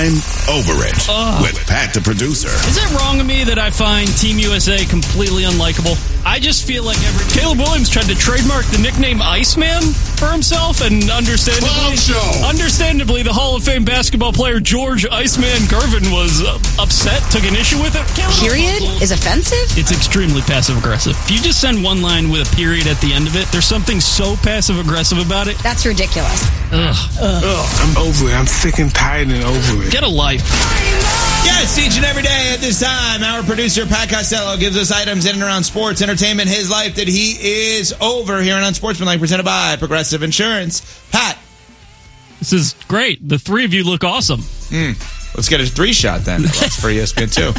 I'm Over It with Pat the producer. Is it wrong of me that I find Team USA completely unlikable? I just feel like Caleb Williams tried to trademark the nickname Iceman for himself, and understandably, the Hall of Fame basketball player George Iceman Gervin was upset, took an issue with it. Period is offensive? It's extremely passive-aggressive. If you just send one line with a period at the end of it, there's something so passive-aggressive about it. That's ridiculous. I'm over it. I'm sick and tired and over it. Get a life. Yes, each and every day at this time, our producer, Pat Costello, gives us items in and around sports, entertainment, his life that he is over here on Unsportsmanlike, presented by Progressive Insurance. Pat. This is great. The three of you look awesome. Let's get a 3-shot then. That's for ESPN 2.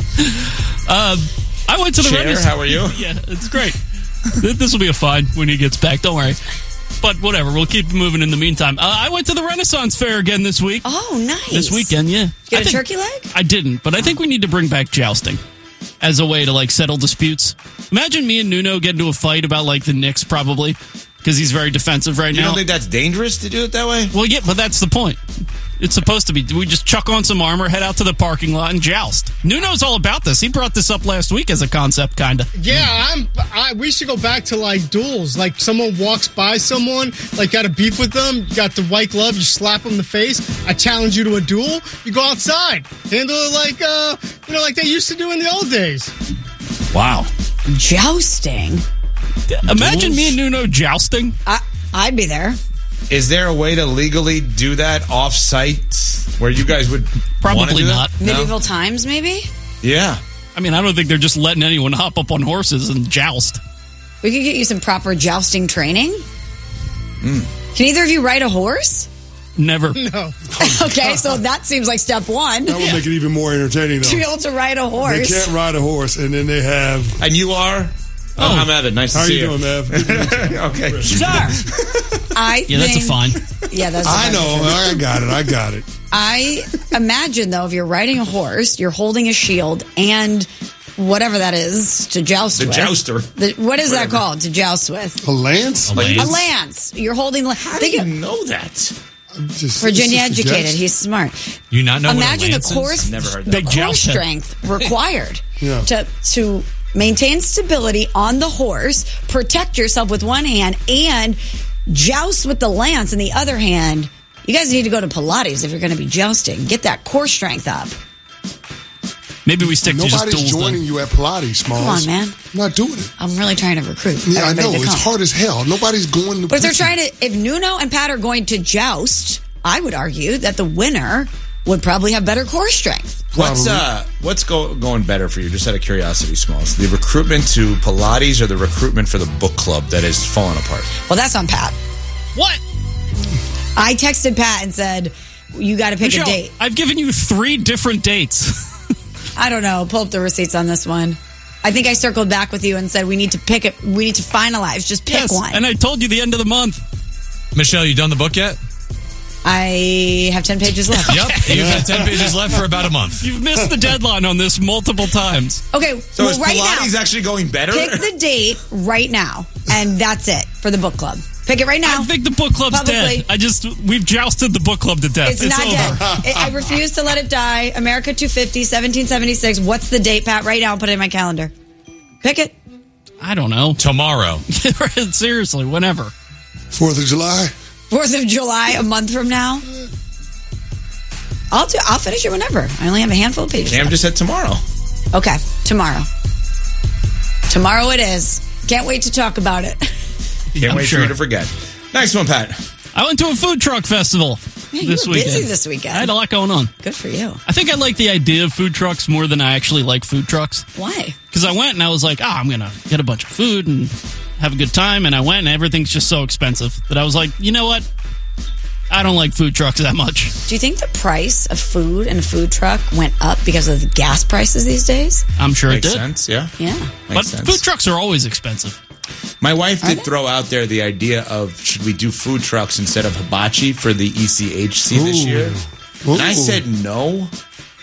I went to the Renaissance. How are you? Yeah, it's great. This will be a fine when he gets back. Don't worry. But whatever, we'll keep moving in the meantime. I went to the Renaissance Fair again this week. Oh, nice. This weekend, yeah. Get a turkey leg? I didn't, but I think we need to bring back jousting as a way to, settle disputes. Imagine me and Nuno get into a fight about, the Knicks, probably, because he's very defensive right now. You don't think that's dangerous to do it that way? Well, yeah, but that's the point. It's supposed to be. We just chuck on some armor, head out to the parking lot, and joust. Nuno's all about this. He brought this up last week as a concept, kind of. Yeah, we should go back to, duels. Someone walks by someone, got a beef with them, you got the white glove, you slap them in the face. I challenge you to a duel. You go outside. Handle it like they used to do in the old days. Wow. Jousting? Imagine me and Nuno jousting. I'd be there. Is there a way to legally do that off-site where you guys would probably not? Medieval times, maybe? Yeah. I mean, I don't think they're just letting anyone hop up on horses and joust. We could get you some proper jousting training. Can either of you ride a horse? Never. No. Okay, so that seems like step one. That would make it even more entertaining, though. To be able to ride a horse. They can't ride a horse, and then they have... And you are? Oh, I'm Evan. Nice to see you. How you doing, Ev? Okay. Sure. That's a fine. Yeah, that's a fine. I know. I got it. I imagine, though, if you're riding a horse, you're holding a shield and whatever that is to joust with. The jouster. What is that called to joust with? A lance? A lance. You're holding... How do you know that? Virginia educated. He's smart. You not know Imagine what a lance the course, is? Never heard the that. core strength required Yeah. to maintain stability on the horse, protect yourself with one hand, and joust with the lance in the other hand. You guys need to go to Pilates if you're going to be jousting. Get that core strength up. Maybe we stick to just Nobody's duels joining then. you at Pilates, Smalls. Come on, man. I'm not doing it. I'm really trying to recruit. Yeah, I know. everybody to It's come. hard as hell. Nobody's going to... But if they're trying to... If Nuno and Pat are going to joust, I would argue that the winner would probably have better core strength. What's going better for you, just out of curiosity, Smalls? The recruitment to Pilates or the recruitment for the book club that is falling apart? Well, that's on Pat. What? I texted Pat and said, you got to pick Michelle, a date. I've given you 3 different dates. I don't know. Pull up the receipts on this one. I think I circled back with you and said we need to pick it. We need to finalize. Just pick one. And I told you the end of the month. Michelle, you done the book yet? I have 10 pages left. Yep. You've had 10 pages left for about a month. You've missed the deadline on this multiple times. Okay. So is right Pilates now, actually going better? pick the date right now, and that's it for the book club. Pick it right now. I think the book club's Publicly. dead. We've jousted the book club to death. It's not over. dead. I refuse to let it die. America 250, 1776. What's the date, Pat? Right now, put it in my calendar. Pick it. I don't know. Tomorrow. Seriously, whenever. 4th of July? 4th of July, a month from now. I'll finish it whenever. I only have a handful of pages. Cam just said tomorrow. Okay, tomorrow. Tomorrow it is. Can't wait to talk about it. Can't wait for you to forget. Next one, Pat. I went to a food truck festival Man, this you were weekend. busy this weekend. I had a lot going on. Good for you. I think I like the idea of food trucks more than I actually like food trucks. Why? Because I went and I was like, I'm going to get a bunch of food and have a good time. And I went and everything's just so expensive that I was like, you know what? I don't like food trucks that much. Do you think the price of food in a food truck went up because of the gas prices these days? I'm sure Makes it did. sense, yeah. Yeah. But Makes sense. food trucks are always expensive. My wife did throw out there the idea of should we do food trucks instead of hibachi for the ECHC this year? And I said no.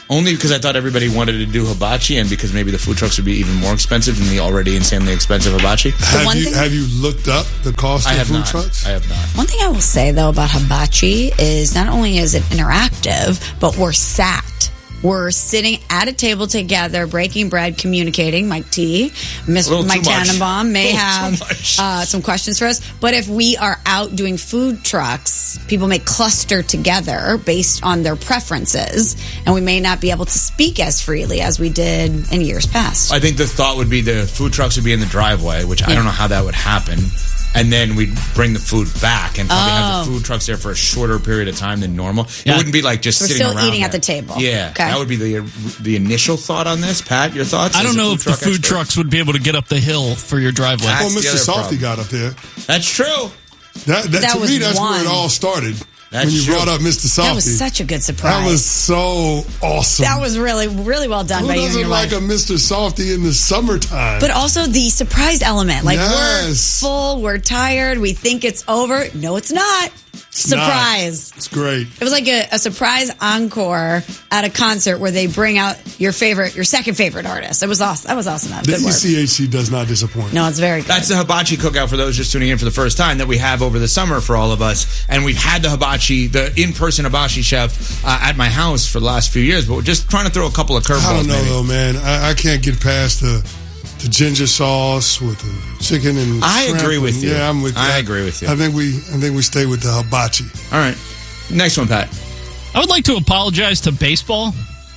Only because I thought everybody wanted to do hibachi, and because maybe the food trucks would be even more expensive than the already insanely expensive hibachi. Have you looked up the cost of food trucks? I have not. One thing I will say, though, about hibachi is not only is it interactive, but we're sat. We're sitting at a table together, breaking bread, communicating. Mike T, Mr. Mike Tannenbaum may have some questions for us. But if we are out doing food trucks, people may cluster together based on their preferences, and we may not be able to speak as freely as we did in years past. I think the thought would be the food trucks would be in the driveway, which I don't know how that would happen. And then we'd bring the food back and probably have the food trucks there for a shorter period of time than normal. Yeah. It wouldn't be like just sitting around. We're still eating at the table. Yeah. Okay. That would be the initial thought on this. Pat, your thoughts? I don't know if the food trucks would be able to get up the hill for your driveway. Well, Mr. Softy got up there. That's true. That to me, that's where it all started. That's when you true. brought up Mr. Softy. That was such a good surprise. That was so awesome. That was really, really well done by you and your wife. Who doesn't like a Mr. Softy in the summertime? But also the surprise element. Like, yes. We're full, we're tired, we think it's over. No, it's not. Surprise. It's great. It was like a surprise encore at a concert where they bring out your second favorite artist. It was awesome. That was awesome. That was good work. ECHC does not disappoint. No, it's very good. That's the hibachi cookout for those just tuning in for the first time that we have over the summer for all of us. And we've had the in-person hibachi chef at my house for the last few years, but we're just trying to throw a couple of curveballs. I don't know, though, man. I can't get past the ginger sauce with the chicken and I shrimp. agree with you. Yeah, I'm with you. I agree with you. I think we stay with the hibachi. All right. Next one, Pat. I would like to apologize to baseball.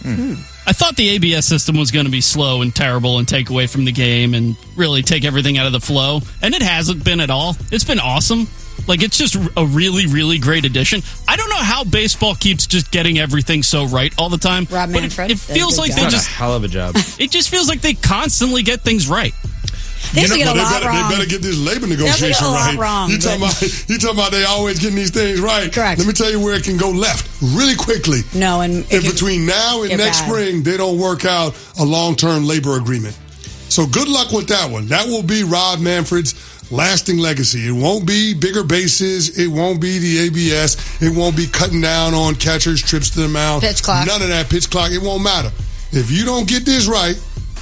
I thought the ABS system was going to be slow and terrible and take away from the game and really take everything out of the flow. And it hasn't been at all. It's been awesome. Like, it's just a really, really great addition. I don't know how baseball keeps just getting everything so right all the time. Rob Manfred. It feels like They just a hell of a job. It just feels like they constantly get things right. They get a lot wrong. They better get this labor negotiation right. Wrong, you talking about they always getting these things right. Correct. Let me tell you where it can go left really quickly. No, and if between now and next spring they don't work out a long-term labor agreement. So good luck with that one. That will be Rob Manfred's lasting legacy. It won't be bigger bases. It won't be the ABS. It won't be cutting down on catchers' trips to the mound. Pitch clock. None of that pitch clock. It won't matter. If you don't get this right,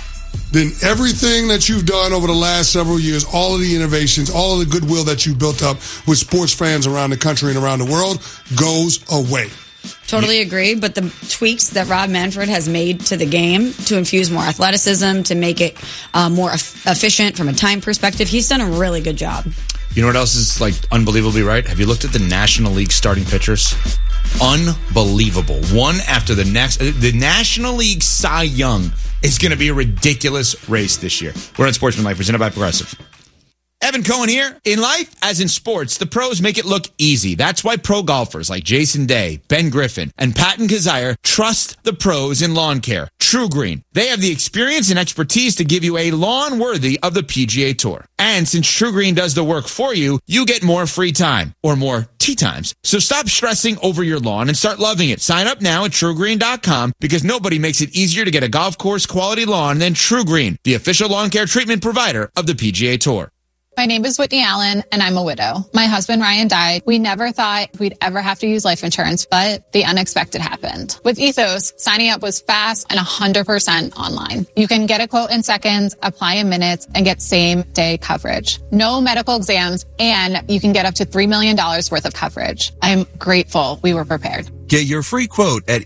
then everything that you've done over the last several years, all of the innovations, all of the goodwill that you built up with sports fans around the country and around the world goes away. Totally agree, but the tweaks that Rob Manfred has made to the game to infuse more athleticism, to make it more efficient from a time perspective, he's done a really good job. You know what else is like unbelievably right? Have you looked at the National League starting pitchers? Unbelievable. One after the next. The National League Cy Young is going to be a ridiculous race this year. We're on Sportsmanlike, presented by Progressive. Evan Cohen here. In life, as in sports, the pros make it look easy. That's why pro golfers like Jason Day, Ben Griffin, and Patton Kazire trust the pros in lawn care. True Green. They have the experience and expertise to give you a lawn worthy of the PGA Tour. And since True Green does the work for you, you get more free time or more tee times. So stop stressing over your lawn and start loving it. Sign up now at TrueGreen.com because nobody makes it easier to get a golf course quality lawn than True Green, the official lawn care treatment provider of the PGA Tour. My name is Whitney Allen, and I'm a widow. My husband, Ryan, died. We never thought we'd ever have to use life insurance, but the unexpected happened. With Ethos, signing up was fast and 100% online. You can get a quote in seconds, apply in minutes, and get same-day coverage. No medical exams, and you can get up to $3 million worth of coverage. I'm grateful we were prepared. Get your free quote at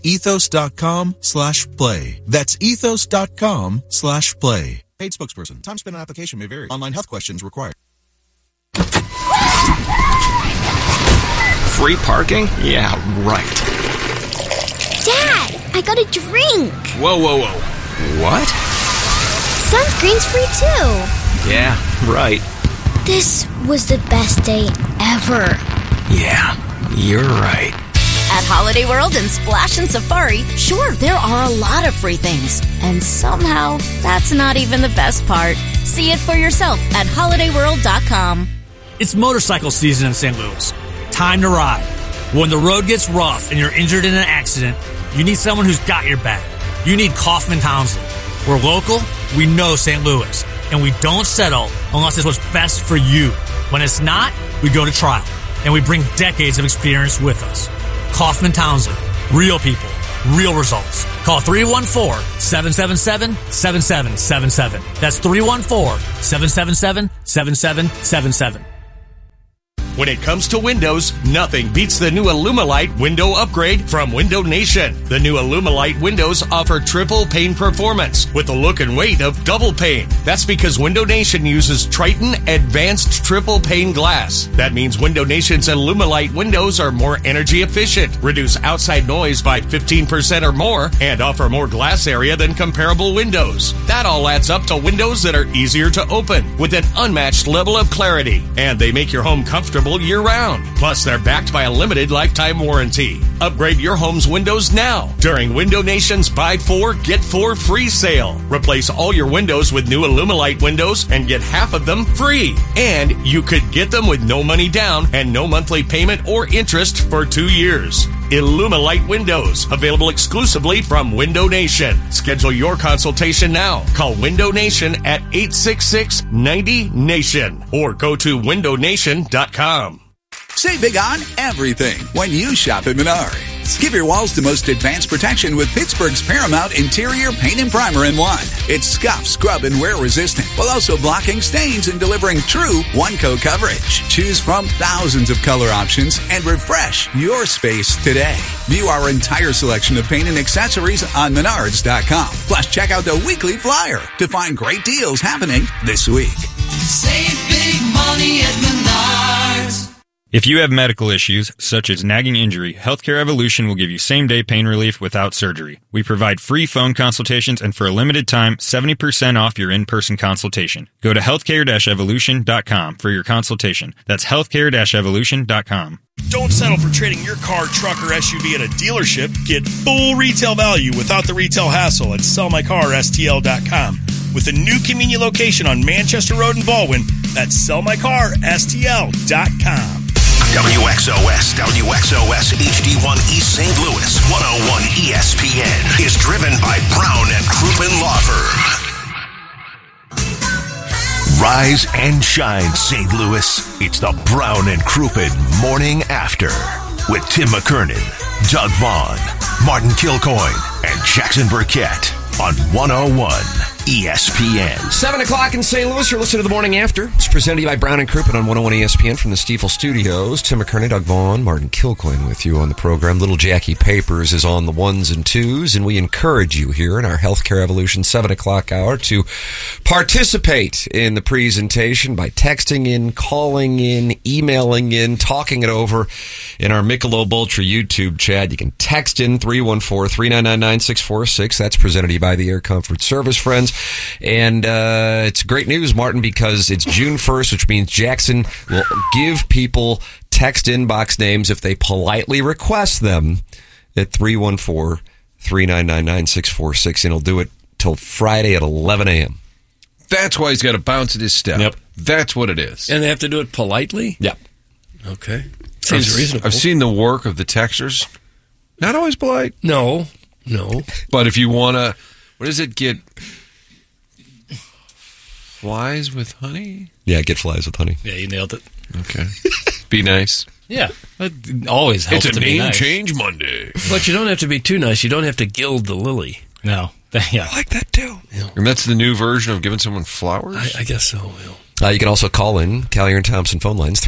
ethos.com/play. That's ethos.com/play. Paid spokesperson. Time spent on application may vary. Online health questions required. Free parking? Yeah, right. Dad, I got a drink. Whoa. What? Sunscreen's free too. Yeah, right. This was the best day ever. Yeah, you're right. At Holiday World and Splash and Safari, sure, there are a lot of free things. And somehow, that's not even the best part. See it for yourself at HolidayWorld.com. It's motorcycle season in St. Louis. Time to ride. When the road gets rough and you're injured in an accident, you need someone who's got your back. You need Kaufman Townsley. We're local, we know St. Louis, and we don't settle unless it's what's best for you. When it's not, we go to trial, and we bring decades of experience with us. Kaufman Townsley. Real people, real results. Call 314-777-7777. That's 314-777-7777. When it comes to windows, nothing beats the new Illumilite window upgrade from Window Nation. The new Illumilite windows offer triple pane performance with the look and weight of double pane. That's because Window Nation uses Triton Advanced Triple Pane Glass. That means Window Nation's Illumilite windows are more energy efficient, reduce outside noise by 15% or more, and offer more glass area than comparable windows. That all adds up to windows that are easier to open with an unmatched level of clarity, and they make your home comfortable year-round. Plus, they're backed by a limited lifetime warranty. Upgrade your home's windows now during Window Nation's Buy 4, Get 4 free sale. Replace all your windows with new Illumilite windows and get half of them free. And you could get them with no money down and no monthly payment or interest for 2 years. Illumilite windows, available exclusively from Window Nation. Schedule your consultation now. Call Window Nation at 866-90-NATION or go to windownation.com. Save big on everything when you shop at Menards. Give your walls the most advanced protection with Pittsburgh's Paramount Interior Paint and Primer in one. It's scuff, scrub, and wear resistant, while also blocking stains and delivering true one-coat coverage. Choose from thousands of color options and refresh your space today. View our entire selection of paint and accessories on Menards.com. Plus, check out the weekly flyer to find great deals happening this week. Save big money at Menards. If you have medical issues, such as nagging injury, Healthcare Evolution will give you same-day pain relief without surgery. We provide free phone consultations and for a limited time, 70% off your in-person consultation. Go to healthcare-evolution.com for your consultation. That's healthcare-evolution.com. Don't settle for trading your car, truck, or SUV at a dealership. Get full retail value without the retail hassle at sellmycarstl.com. With a new convenient location on Manchester Road in Baldwin, that's sellmycarstl.com. WXOS HD1 East St. Louis 101 ESPN is driven by Brown and Crouppen Law Firm. Rise and shine, St. Louis. It's the Brown and Crouppen Morning After with Tim McKernan, Doug Vaughn, Martin Kilcoyne, and Jackson Burkett on 101 ESPN. 7 o'clock in St. Louis. You're listening to The Morning After. It's presented to you by Brown and Crouppen on 101 ESPN from the Stiefel Studios. Tim McKernan, Doug Vaughn, Martin Kilcoyne with you on the program. Little Jackie Papers is on the ones and twos, and we encourage you here in our Healthcare Evolution 7 o'clock hour to participate in the presentation by texting in, calling in, emailing in, talking it over in our Michelob Ultra YouTube chat. You can text in 314-399-9646. That's presented to you by the Air Comfort Service Friends. And it's great news, Martin, because it's June 1st, which means Jackson will give people text inbox names if they politely request them at 314-399-9646, and he'll do it till Friday at 11 a.m. That's why he's got to bounce at his step. Yep. That's what it is. And they have to do it politely? Yep. Okay. Seems reasonable. I've seen the work of the texters. Not always polite. No. But if you want to, what does it get? Flies with honey? Yeah, get flies with honey. Yeah, you nailed it. Okay. Be nice. Yeah. It always helps to be name nice. Change Monday. But you don't have to be too nice. You don't have to gild the lily. No. Yeah. I like that too. Yeah. And that's the new version of giving someone flowers? I guess so. You can also call in Callier and Thompson phone lines,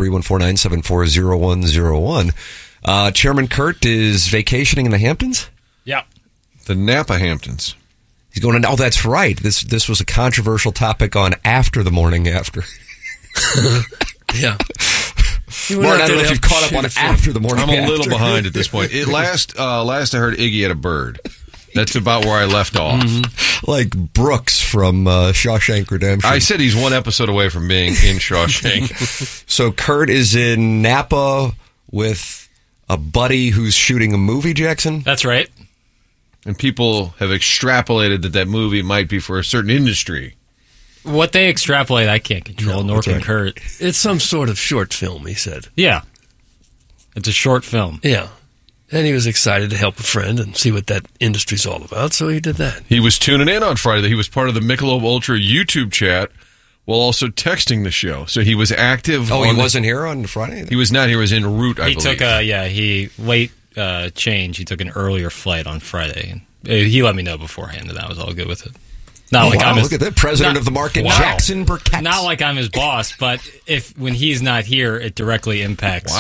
314-974-0101. Chairman Kurt is vacationing in the Hamptons? Yeah. The Napa Hamptons. He's going to, that's right. This was a controversial topic on After the Morning After. Yeah. Martin, I don't know if you've caught up on After the Morning I'm After. a little behind at this point. Last I heard, Iggy had a bird. That's about where I left off. Mm-hmm. Like Brooks from Shawshank Redemption. I said he's one episode away from being in Shawshank. So Kurt is in Napa with a buddy who's shooting a movie, Jackson? That's right. And people have extrapolated that movie might be for a certain industry. What they extrapolate, I can't control, nor can Kurt. It's some sort of short film, he said. Yeah. It's a short film. Yeah. And he was excited to help a friend and see what that industry's all about, so he did that. He was tuning in on Friday. He was part of the Michelob Ultra YouTube chat while also texting the show. So he was active. Oh, he wasn't here on Friday? He was not here. He was en route, I believe. He took late change. He took an earlier flight on Friday. he let me know beforehand, and I was all good with it. Not like wow, I'm his, look at that, president of the market, Jackson Burkett. Not like I'm his boss, but when he's not here, it directly impacts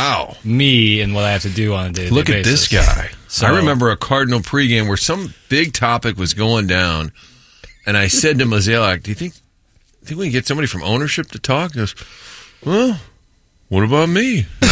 me and what I have to do on a day-to-day Look at basis. this guy. So, I remember a Cardinal pregame where some big topic was going down, and I said to Mozeliak, do you think we can get somebody from ownership to talk? He goes, well, what about me? And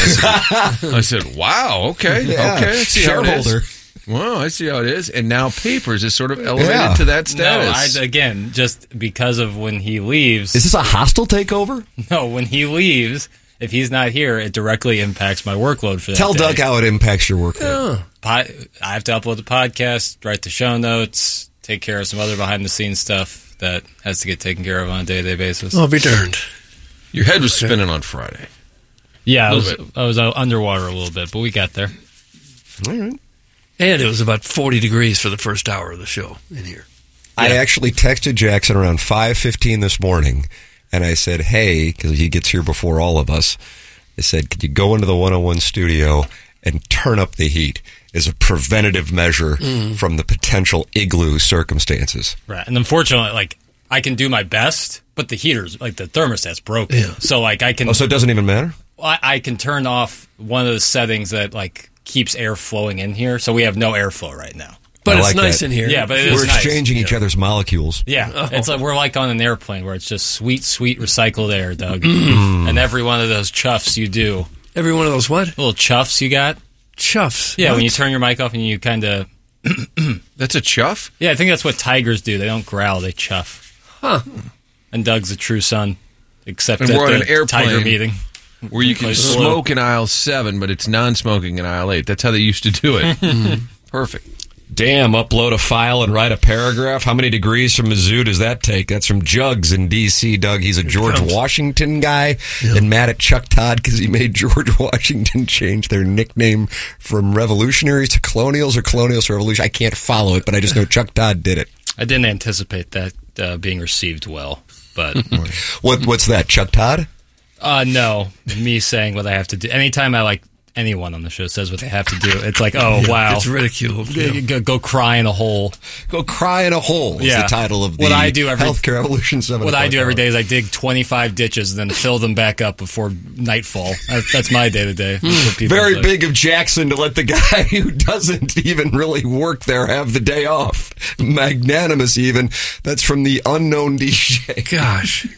I said, wow, okay, I see how it is. Well, I see how it is. And now Papers is sort of elevated to that status. No, again, just because of when he leaves. Is this a hostile takeover? No, when he leaves, if he's not here, it directly impacts my workload for that Tell day. Doug how it impacts your workload. I have to upload the podcast, write the show notes, take care of some other behind-the-scenes stuff that has to get taken care of on a day-to-day basis. I'll be darned. Your head was spinning on Friday. Yeah, I was underwater a little bit, but we got there. All right. And it was about 40 degrees for the first hour of the show in here. I actually texted Jackson around 5:15 this morning, and I said, hey, because he gets here before all of us, I said, could you go into the 101 studio and turn up the heat as a preventative measure from the potential igloo circumstances? Right. And unfortunately, I can do my best, but the heater's, the thermostat's broken. Yeah. So, I can... Oh, so it doesn't even matter? I can turn off one of the settings that, keeps air flowing in here, so we have no airflow right now. But it's nice in here. Yeah, but we're exchanging each other's molecules. Yeah, it's like we're on an airplane where it's just sweet, sweet recycled air, Doug. And every one of those chuffs you do. Every one of those what? Little chuffs you got. Chuffs? Yeah, what? when you turn your mic off and you kind of... That's a chuff? Yeah, I think that's what tigers do. They don't growl, they chuff. Huh. And Doug's a true son, except and at we're on the an airplane tiger meeting. Where you can smoke in aisle 7, but it's non-smoking in aisle 8. That's how they used to do it. Perfect. Damn, upload a file and write a paragraph. How many degrees from Mizzou does that take? That's from Jugs in D.C. Doug, he's a George Washington guy and mad at Chuck Todd because he made George Washington change their nickname from revolutionaries to colonials or colonials to revolution. I can't follow it, but I just know Chuck Todd did it. I didn't anticipate that being received well, but... What's that, Chuck Todd? No, me saying what I have to do. Anytime anyone on the show says what they have to do, it's like, oh, wow. It's ridiculed. Go cry in a hole. Go cry in a hole is the title of the Healthcare Evolution 7. What I do every day is I dig 25 ditches and then fill them back up before nightfall. That's my day-to-day. Very big of Jackson to let the guy who doesn't even really work there have the day off. Magnanimous even. That's from the unknown DJ. Gosh.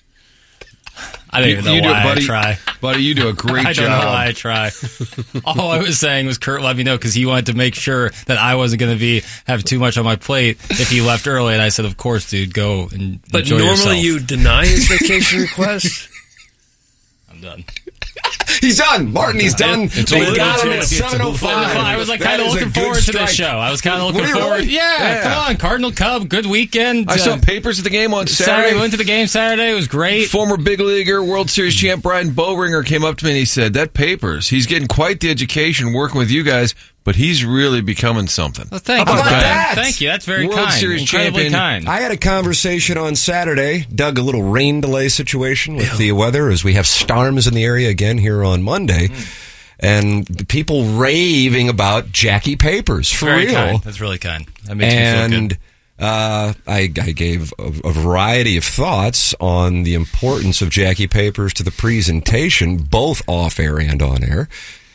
I don't even know why I try. Buddy, you do a great job. I don't know why I try. All I was saying was Kurt let me know because he wanted to make sure that I wasn't going to have too much on my plate if he left early. And I said, of course, dude, go and but enjoy yourself. But normally you deny his vacation request? I'm done. He's done. Martin, he's done. They got him at 7:05. I was kind of looking forward to this show. I was kind of looking forward. Really? Yeah, come on. Cardinal Cub, good weekend. I saw Papers at the game on Saturday. Went to the game Saturday. It was great. Former big leaguer, World Series champ Brian Bowringer came up to me and he said, that Papers, he's getting quite the education working with you guys, but he's really becoming something. Well, thank you. Thank you. That's very World kind. Series Incredibly champion. kind. I had a conversation on Saturday, Doug, a little rain delay situation with the weather as we have storms in the area again here on Monday. And people raving about Jackie Papers, for very real. Kind. That's really kind. That makes me feel good. I gave a variety of thoughts on the importance of Jackie Papers to the presentation, both off-air and on-air.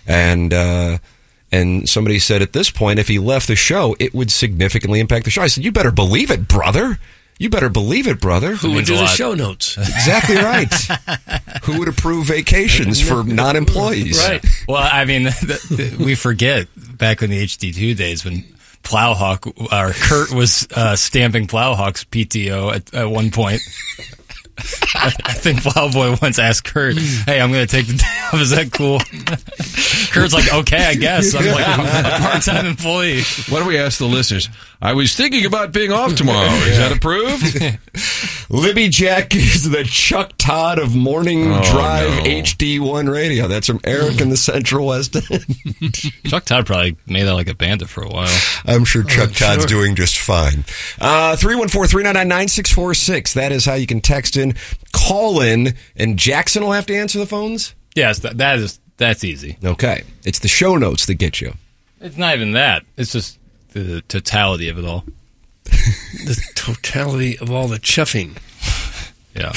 And somebody said at this point, if he left the show, it would significantly impact the show. I said, you better believe it, brother. You better believe it, brother. Who would do the show notes? Exactly right. Who would approve vacations for non-employees? Right. Well, I mean, we forget back in the HD2 days when Plowhawk, or Kurt was stamping Plowhawk's PTO at one point. I think Plowboy once asked Kurt, hey, I'm going to take the day off. Is that cool? Kurt's like, okay, I guess. I'm like a part-time employee. Why don't we ask the listeners? I was thinking about being off tomorrow. Is that approved? Libby Jack is the Chuck Todd of Morning Drive HD1 Radio. That's from Eric in the Central West End. Chuck Todd probably made out like a bandit for a while. I'm sure Chuck Todd's doing just fine. 314-399-9646. That is how you can text in, call in, and Jackson will have to answer the phones? Yes, that's easy. Okay. It's the show notes that get you. It's not even that. It's just the totality of it all. The totality of all the chuffing. Yeah.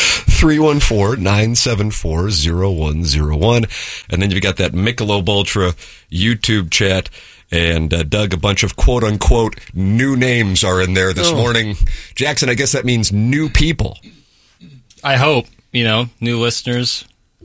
314-974-0101. And then you've got that Michelob Ultra YouTube chat. And Doug, a bunch of quote-unquote new names are in there this morning. Jackson, I guess that means new people. I hope, new listeners.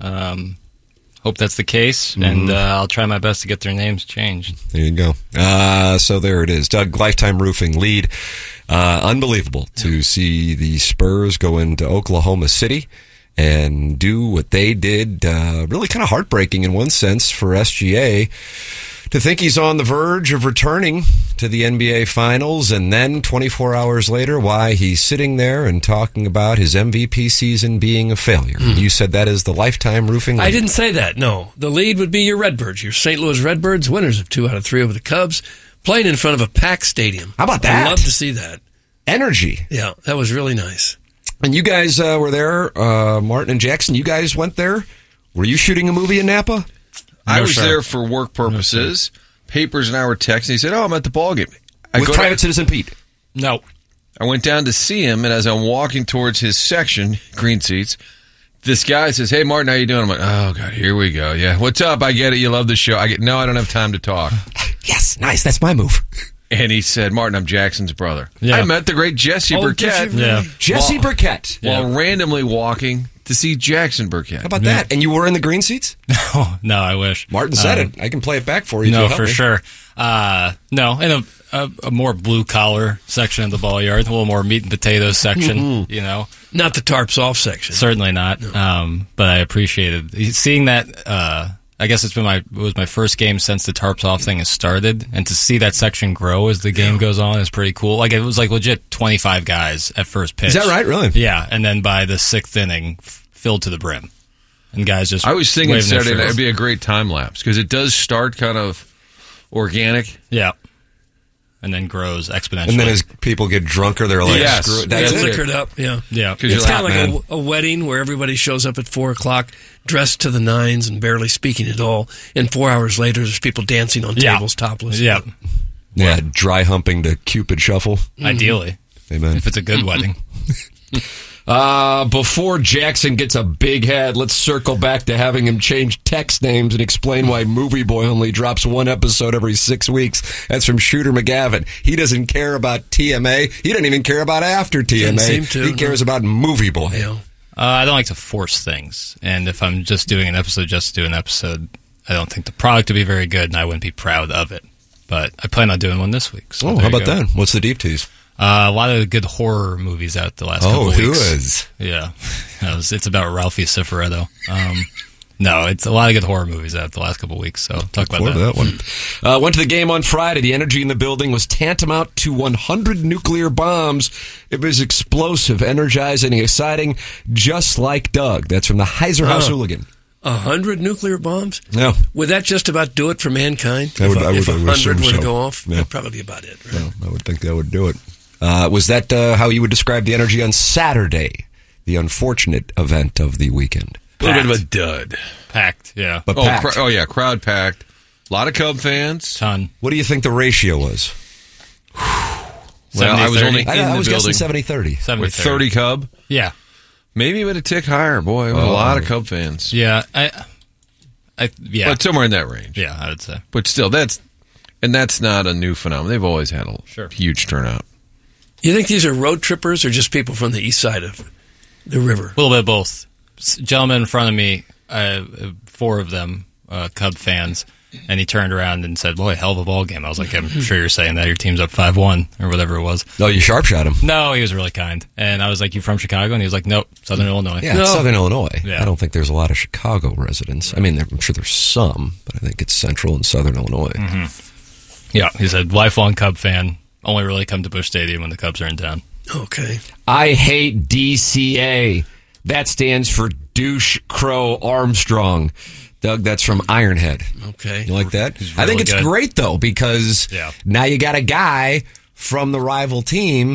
Hope that's the case, and I'll try my best to get their names changed. There you go. So there it is. Doug, Lifetime Roofing lead. Unbelievable to see the Spurs go into Oklahoma City and do what they did. Really kind of heartbreaking in one sense for SGA to think he's on the verge of returning to the NBA Finals, and then 24 hours later, why he's sitting there and talking about his MVP season being a failure. You said that is the Lifetime Roofing lead. I didn't say that, no. The lead would be your Redbirds, your St. Louis Redbirds, winners of 2 out of 3 over the Cubs, playing in front of a packed stadium. How about that? I'd love to see that. Energy. Yeah, that was really nice. And you guys were there, Martin and Jackson, you guys went there. Were you shooting a movie in Napa? I was there for work purposes. Papers and I were texting. He said, I'm at the ball game. With Private Citizen Pete? No. I went down to see him, and as I'm walking towards his section, green seats, this guy says, hey, Martin, how you doing? I'm like, oh, God, here we go. Yeah, what's up? I get it. You love the show. No, I don't have time to talk. Yes, nice. That's my move. And he said, Martin, I'm Jackson's brother. Yeah. I met the great Jesse Burkett. Jesse Burkett. While randomly walking to see Jackson Burkett. How about that? And you were in the green seats? No, I wish. Martin said it. I can play it back for you. No, for sure. No, in a more blue-collar section of the ball yard, a little more meat and potatoes section, Not the tarps off section. Certainly not. No. But I appreciated seeing that. I guess it was my first game since the tarps off thing has started, and to see that section grow as the game goes on is pretty cool. Like, it was like legit 25 guys at first pitch. Is that right? Really? Yeah, and then by the 6th inning, filled to the brim, and guys just. I was thinking Saturday night would be a great time lapse because it does start kind of organic. Yeah. And then grows exponentially. And then as people get drunker, they're like, screw it. That's liquored up, yeah. Yeah. It's kind of like a wedding where everybody shows up at 4 o'clock, dressed to the nines and barely speaking at all. And 4 hours later, there's people dancing on tables topless. Yeah. Yeah, dry humping to Cupid Shuffle. Ideally. Amen. If it's a good wedding. Before Jackson gets a big head, let's circle back to having him change text names and explain why Movie Boy only drops 1 episode every 6 weeks. That's from Shooter McGavin. He doesn't care about TMA. He doesn't even care about after TMA. He cares about Movie Boy. Yeah. I don't like to force things. And if I'm just doing an episode just to do an episode, I don't think the product would be very good, and I wouldn't be proud of it. But I plan on doing one this week. So how about that? What's the deep tease? A lot of good horror movies out the last couple weeks. Who is? Yeah. It's about Ralphie Cifaretto. No, it's a lot of good horror movies out the last couple weeks, so talk about that one. Went to the game on Friday. The energy in the building was tantamount to 100 nuclear bombs. It was explosive, energizing, exciting, just like Doug. That's from the Heiser House Hooligan. 100 nuclear bombs? No. Would that just about do it for mankind? If 100 were to so. go off? Yeah. That'd probably be about it, right? No, I would think that would do it. Was that how you would describe the energy on Saturday, the unfortunate event of the weekend? A little bit of a dud. Packed, yeah. But packed. Crowd packed. A lot of Cub fans. Ton. What do you think the ratio was? Well, I was only in I was the building. guessing 70-30. With 30 Cub? Yeah. Maybe even a tick higher. Boy, it was a lot of Cub fans. Yeah. Yeah. But somewhere in that range. Yeah, I would say. But still, that's not a new phenomenon. They've always had a huge turnout. You think these are road trippers or just people from the east side of the river? A little bit of both. Gentleman in front of me, 4 of them, Cub fans, and he turned around and said, boy, hell of a ball game. I was like, I'm sure you're saying that. Your team's up 5-1 or whatever it was. Oh, you sharp shot him. No, he was really kind. And I was like, you from Chicago? And he was like, nope, Southern Illinois. Yeah, No. Southern Illinois. Yeah. I don't think there's a lot of Chicago residents. I mean, I'm sure there's some, but I think it's Central and Southern Illinois. Mm-hmm. Yeah, he said, lifelong Cub fan. Only really come to Busch Stadium when the Cubs are in town. Okay. I hate DCA. That stands for Douche Crow Armstrong. Doug, that's from Ironhead. Okay. You like that? He's I think really it's good. great, though, because Yeah. now you got a guy from the rival team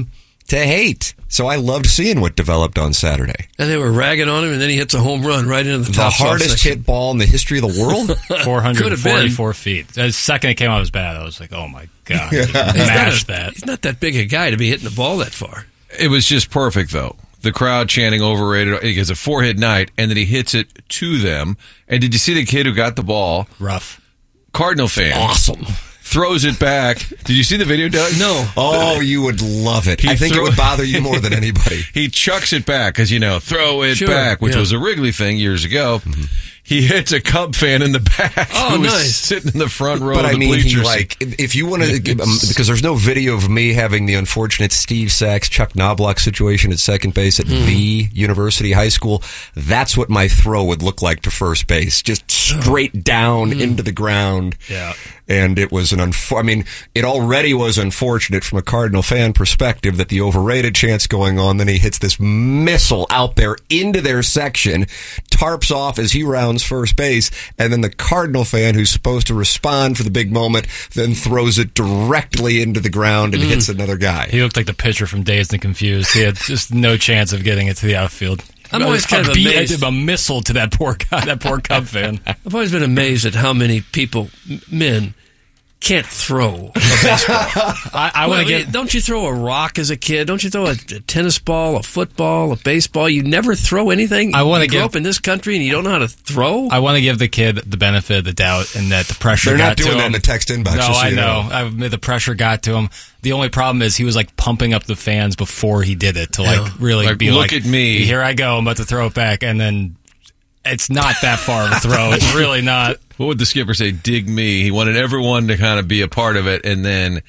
to hate. So I loved seeing what developed on Saturday. And they were ragging on him, and then he hits a home run right into the top hardest hit ball in the history of the world. 444 feet. The second it came out, it was bad. I was like, oh my God. Smash that. He's not that big a guy to be hitting the ball that far. It was just perfect, though. The crowd chanting overrated. He gets a 4-hit night, and then he hits it to them. And did you see the kid who got the ball? Rough. Cardinal fan. Awesome. Throws it back. Did you see the video, Doug? No. Oh, you would love it. I think it would bother you more than anybody. He chucks it back because, throw it back, which was a Wrigley thing years ago. Mm-hmm. He hits a Cub fan in the back. Oh, who was nice. Sitting in the front row but of the bleachers. If you want to, because there's no video of me having the unfortunate Steve Sachs, Chuck Knobloch situation at second base at the University High School. That's what my throw would look like to first base. Just straight down into the ground. Yeah. And it was it already was unfortunate from a Cardinal fan perspective that the overrated chant's going on. Then he hits this missile out there into their section, tarps off as he rounds first base, and then the Cardinal fan who's supposed to respond for the big moment then throws it directly into the ground and hits another guy. He looked like the pitcher from Dazed and Confused. He had just no chance of getting it to the outfield. I'm always kind of amazed. A missile to that poor guy, that poor Cub fan. I've always been amazed at how many men can't throw a baseball. Don't you throw a rock as a kid? Don't you throw a tennis ball, a football, a baseball? You never throw anything? You grow up in this country and you don't know how to throw? I want to give the kid the benefit of the doubt and that the pressure got to him. They're not doing that in the text inbox. No, I know. The pressure got to him. The only problem is he was pumping up the fans before he did it to really be look at me. Here I go. I'm about to throw it back. And then it's not that far of a throw. It's really not. What would the skipper say? Dig me. He wanted everyone to kind of be a part of it, and then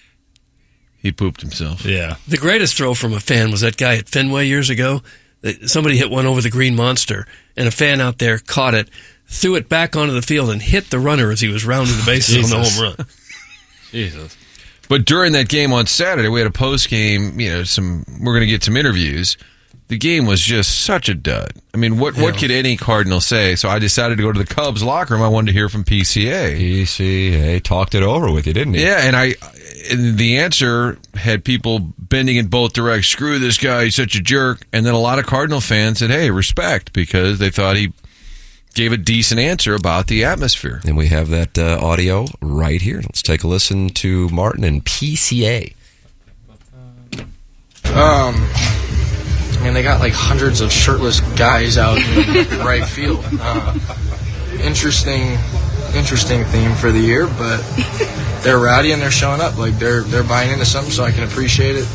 he pooped himself. Yeah. The greatest throw from a fan was that guy at Fenway years ago. Somebody hit one over the Green Monster, and a fan out there caught it, threw it back onto the field, and hit the runner as he was rounding the bases on the home run. Jesus. But during that game on Saturday, we had a post-game, we're going to get some interviews. The game was just such a dud. I mean, what could any Cardinal say? So I decided to go to the Cubs locker room. I wanted to hear from PCA. PCA talked it over with you, didn't he? Yeah, and the answer had people bending in both directions. Screw this guy, he's such a jerk. And then a lot of Cardinal fans said, hey, respect, because they thought he gave a decent answer about the atmosphere. And we have that audio right here. Let's take a listen to Martin and PCA. They got hundreds of shirtless guys out in right field. Interesting theme for the year, but they're rowdy and they're showing up. They're buying into something, so I can appreciate it.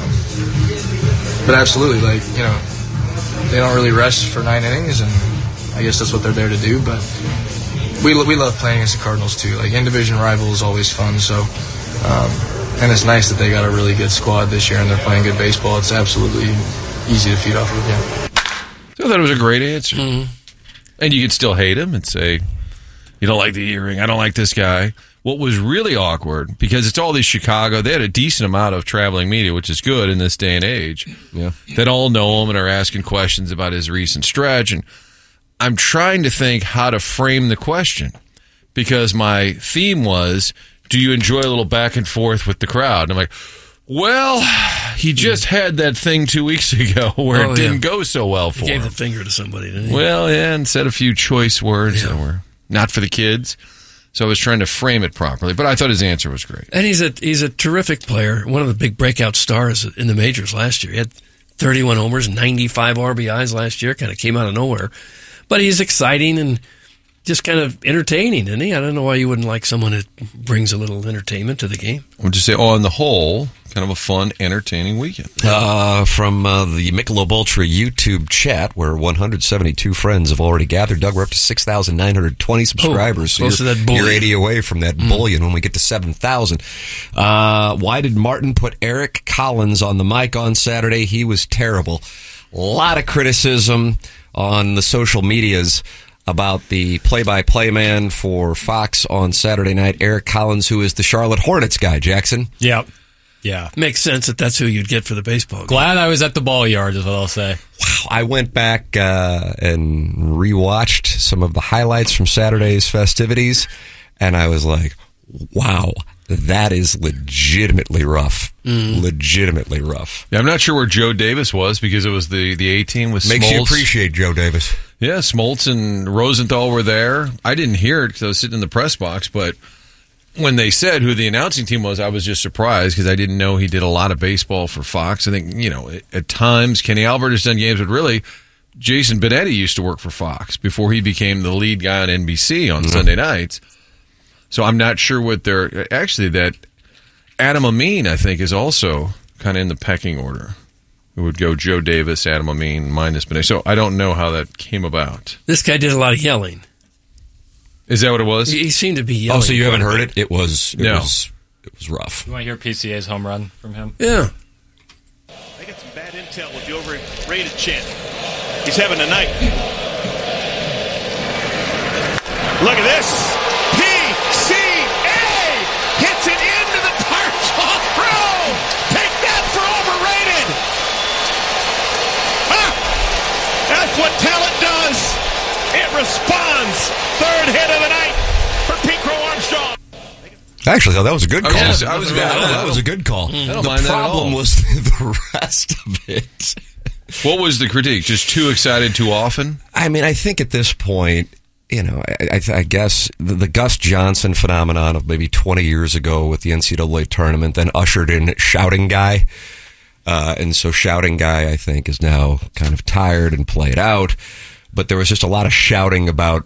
But absolutely, they don't really rest for 9 innings, and I guess that's what they're there to do. But we love playing against the Cardinals too. In-division rival is always fun. So. And it's nice that they got a really good squad this year and they're playing good baseball. It's absolutely easy to feed off of, So I thought it was a great answer. Mm-hmm. And you could still hate him and say, you don't like the earring, I don't like this guy. What was really awkward, because it's all these Chicago, they had a decent amount of traveling media, which is good in this day and age, that all know him and are asking questions about his recent stretch. And I'm trying to think how to frame the question, because my theme was, do you enjoy a little back and forth with the crowd? And I'm like, well, he just had that thing 2 weeks ago where it didn't go so well for him. He gave the finger to somebody, didn't he? Well, yeah, and said a few choice words that were not for the kids. So I was trying to frame it properly, but I thought his answer was great. And he's a terrific player, one of the big breakout stars in the majors last year. He had 31 homers, 95 RBIs last year, kind of came out of nowhere. But he's exciting and just kind of entertaining, isn't he? I don't know why you wouldn't like someone that brings a little entertainment to the game. I would just say, on the whole, kind of a fun, entertaining weekend. From the Michelob Ultra YouTube chat, where 172 friends have already gathered. Doug, we're up to 6,920 subscribers. Close to that bullion. You're 80 away from that bullion when we get to 7,000. Why did Martin put Eric Collins on the mic on Saturday? He was terrible. A lot of criticism on the social medias about the play-by-play man for Fox on Saturday night, Eric Collins, who is the Charlotte Hornets guy, Jackson. Yep. Yeah. Makes sense that's who you'd get for the baseball game. Glad I was at the ball yard, is what I'll say. Wow. I went back and rewatched some of the highlights from Saturday's festivities, and I was like, wow, that is legitimately rough. Legitimately rough. Yeah, I'm not sure where Joe Davis was because it was the A team with Makes Smoltz. you appreciate Joe Davis. Yeah, Smoltz and Rosenthal were there. I didn't hear it because I was sitting in the press box, but when they said who the announcing team was, I was just surprised because I didn't know he did a lot of baseball for Fox. I think, at times Kenny Albert has done games, but really Jason Benetti used to work for Fox before he became the lead guy on NBC on Sunday nights. So I'm not sure what they're actually that Adam Amin, I think, is also kind of in the pecking order. It would go Joe Davis, Adam Amin, minus Benetti. So I don't know how that came about. This guy did a lot of yelling. Is that what it was? He seemed to be yelling. Oh, so you haven't heard it? It was rough. You want to hear PCA's home run from him? Yeah. They got some bad intel with the overrated Chin. He's having a night. Look at this. PCA hits it into the tarps off throw. Take that for overrated. That's what talent does. It responds. Third hit of the night for Pete Crow Armstrong. Actually, that was a good call. That was a good call. The problem was the rest of it. What was the critique? Just too excited too often? I mean, I think at this point, I guess the Gus Johnson phenomenon of maybe 20 years ago with the NCAA tournament then ushered in Shouting Guy. And so Shouting Guy, I think, is now kind of tired and played out. But there was just a lot of shouting about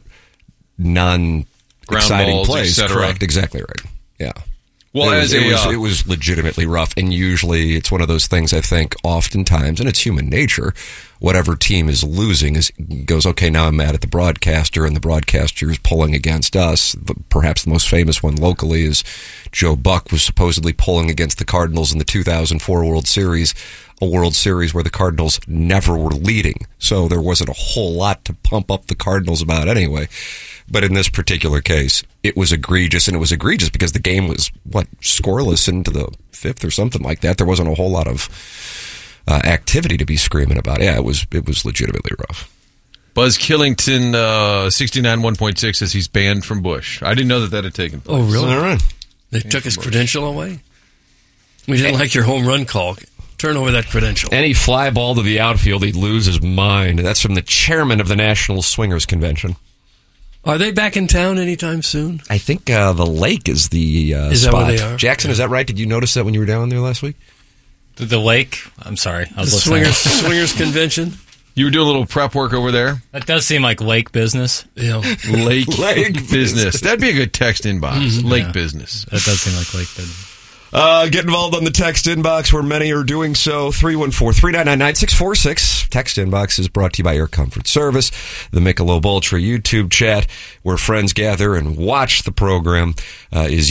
non-exciting plays. Correct, exactly right. Yeah. Well, it was legitimately rough, and usually it's one of those things. I think oftentimes, and it's human nature, whatever team is losing goes, okay, now I'm mad at the broadcaster, and the broadcaster is pulling against us. Perhaps the most famous one locally is Joe Buck was supposedly pulling against the Cardinals in the 2004 World Series, a World Series where the Cardinals never were leading, so there wasn't a whole lot to pump up the Cardinals about anyway. But in this particular case, it was egregious, and it was egregious because the game was, scoreless into the fifth or something like that. There wasn't a whole lot of activity to be screaming about. Yeah, it was legitimately rough. Buzz Killington, 69.1.6 says he's banned from Bush. I didn't know that had taken place. Oh, really? All right. They took his credential away? We didn't like your home run call. Turn over that credential. Any fly ball to the outfield, he'd lose his mind. That's from the chairman of the National Swingers Convention. Are they back in town anytime soon? I think the Lake is the is spot. That where they are? Jackson, is that right? Did you notice that when you were down there last week? The Lake? I'm sorry. I was listening. Swingers Convention? You were doing a little prep work over there? That does seem like Lake business. Yeah. Lake business. That'd be a good text inbox. Mm-hmm. Lake business. That does seem like Lake business. Get involved on the text inbox where many are doing so. 314-399-9646. Text inbox is brought to you by Air Comfort Service. The Michelob Ultra YouTube chat where friends gather and watch the program is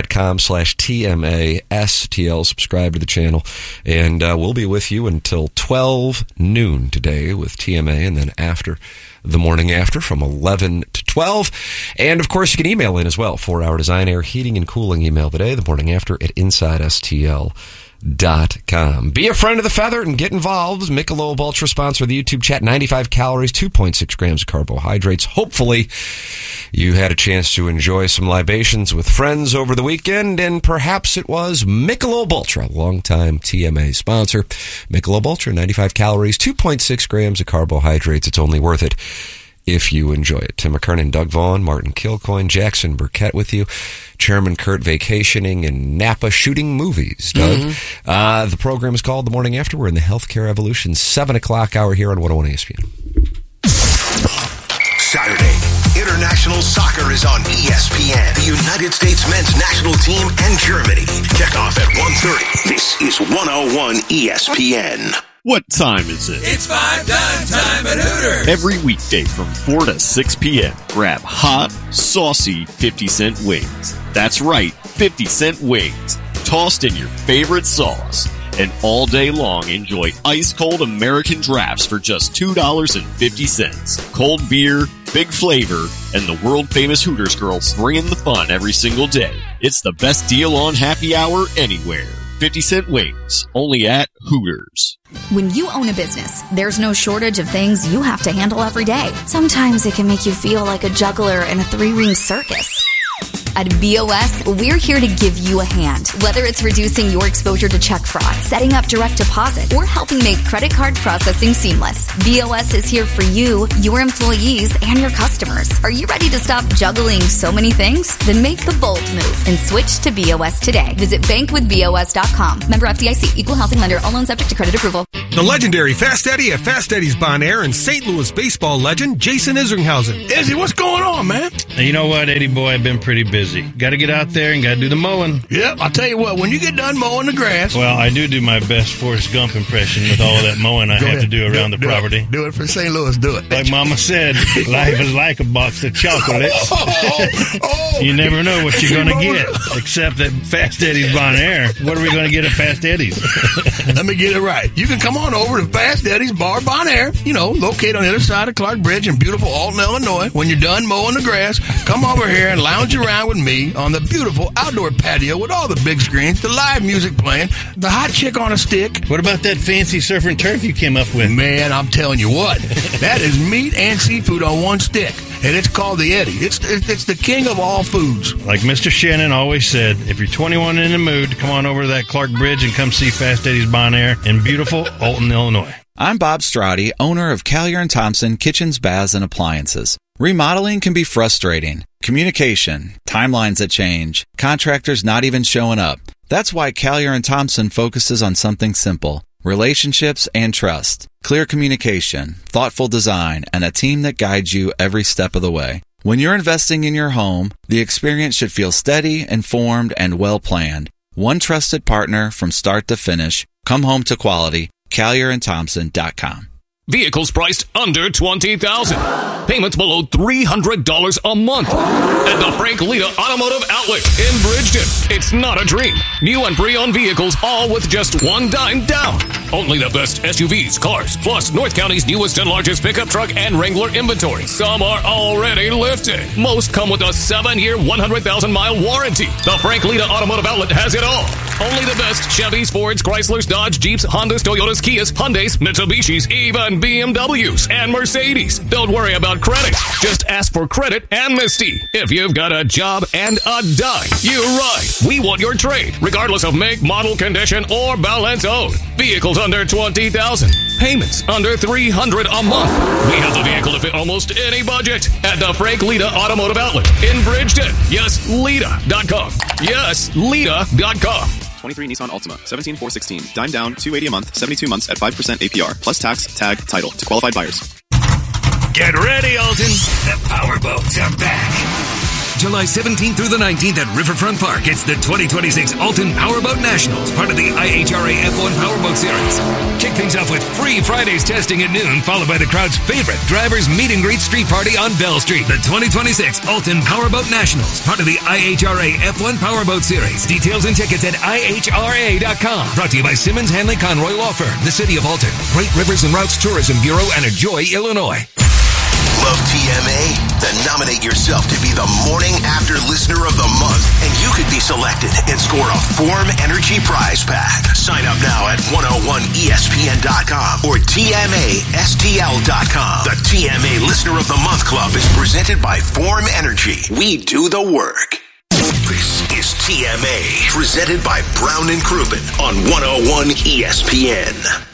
youtube.com/TMASTL. Subscribe to the channel. And we'll be with you until 12 noon today with TMA, and then after the morning after from 11 to 12. And, of course, you can email in as well. 4-hour design, air, heating, and cooling email today, the morning after at InsideSTL.com. Be a friend of the Feather and get involved. Michelob Ultra sponsor of the YouTube chat. 95 calories, 2.6 grams of carbohydrates. Hopefully, you had a chance to enjoy some libations with friends over the weekend, and perhaps it was Michelob Ultra, longtime TMA sponsor. Michelob Ultra, 95 calories, 2.6 grams of carbohydrates. It's only worth it if you enjoy it. Tim McKernan, Doug Vaughn, Martin Kilcoyne, Jackson Burkett with you. Chairman Kurt vacationing in Napa shooting movies. Doug, the program is called The Morning After. We're in the Healthcare Evolution 7 o'clock hour here on 101 ESPN. Saturday, international soccer is on ESPN. The United States men's national team and Germany. Kickoff at 1:30. This is 101 ESPN. What time is it? It's 5 time at Hooters. Every weekday from 4 to 6 p.m. Grab hot, saucy 50-cent wings. That's right, 50-cent wings. Tossed in your favorite sauce. And all day long, enjoy ice-cold American drafts for just $2.50. Cold beer, big flavor, and the world-famous Hooters girls bringing the fun every single day. It's the best deal on happy hour anywhere. 50-cent wings, only at Hooters. When you own a business, there's no shortage of things you have to handle every day. Sometimes it can make you feel like a juggler in a 3-ring circus. At BOS, we're here to give you a hand. Whether it's reducing your exposure to check fraud, setting up direct deposit, or helping make credit card processing seamless, BOS is here for you, your employees, and your customers. Are you ready to stop juggling so many things? Then make the bold move and switch to BOS today. Visit bankwithbos.com. Member FDIC. Equal housing lender. All loans subject to credit approval. The legendary Fast Eddie at Fast Eddie's Bon Air and St. Louis baseball legend Jason Isringhausen. Izzy, what's going on, man? You know what, Eddie boy, I've been pretty busy. Got to get out there and got to do the mowing. Yep, I'll tell you what, when you get done mowing the grass... Well, I do my best Forrest Gump impression with all of that mowing I have to do around the property. Do it for St. Louis, do it. Like Mama said, life is like a box of chocolates. You never know what you're going to get, except at Fast Eddie's Bon Air. What are we going to get at Fast Eddie's? Let me get it right. You can come on over to Fast Eddie's Bar Bon Air, located on the other side of Clark Bridge in beautiful Alton, Illinois. When you're done mowing the grass, come over here and lounge around with me on the beautiful outdoor patio with all the big screens, the live music playing, the hot chick on a stick. What about that fancy surf and turf you came up with? Man, I'm telling you what, that is meat and seafood on one stick. And it's called the Eddie. It's the king of all foods. Like Mr. Shannon always said, if you're 21 and in the mood, come on over to that Clark Bridge and come see Fast Eddie's Bon Air in beautiful Alton, Illinois. I'm Bob Strati, owner of Callier & Thompson Kitchens, Baths, and Appliances. Remodeling can be frustrating. Communication, timelines that change, contractors not even showing up. That's why Callier & Thompson focuses on something simple: relationships and trust. Clear communication, thoughtful design, and a team that guides you every step of the way. When you're investing in your home, the experience should feel steady, informed, and well-planned. One trusted partner from start to finish. Come home to quality. CallierandThompson.com. Vehicles priced under $20,000. Payments below $300 a month. At the Frank Lita Automotive Outlet in Bridgeton. It's not a dream. New and pre-owned vehicles, all with just $1 down. Only the best SUVs, cars, plus North County's newest and largest pickup truck and Wrangler inventory. Some are already lifted. Most come with a 7-year, 100,000-mile warranty. The Frank Lita Automotive Outlet has it all. Only the best Chevys, Fords, Chryslers, Dodge, Jeeps, Hondas, Toyotas, Kias, Hyundais, Mitsubishis, even BMWs and Mercedes. Don't worry about credit. Just ask for credit amnesty. If you've got a job and a dime, you're right. We want your trade, regardless of make, model, condition, or balance owed. Vehicles under $20,000. Payments under $300 a month. We have the vehicle to fit almost any budget at the Frank Lita Automotive Outlet in Bridgeton. Yes, Lita.com. Yes, Lita.com. 23 Nissan Altima, 17,416. Dime down, $280 a month, 72 months at 5% APR, plus tax, tag, title to qualified buyers. Get ready, Alton. The powerboats are back. July 17th through the 19th at Riverfront Park. It's the 2026 Alton Powerboat Nationals, part of the IHRA F1 Powerboat Series. Kick things off with free Fridays testing at noon, followed by the crowd's favorite drivers meet and greet street party on Bell Street. The 2026 Alton Powerboat Nationals, part of the IHRA F1 Powerboat Series. Details and tickets at IHRA.com. Brought to you by Simmons Hanley Conroy Law Firm, the City of Alton, Great Rivers and Routes Tourism Bureau, and Enjoy, Illinois. Love TMA? Then nominate yourself to be the Morning After Listener of the Month, and you could be selected and score a Form Energy prize pack. Sign up now at 101ESPN.com or TMASTL.com. The TMA Listener of the Month Club is presented by Form Energy. We do the work. This is TMA, presented by Brown and Crouppen on 101 ESPN.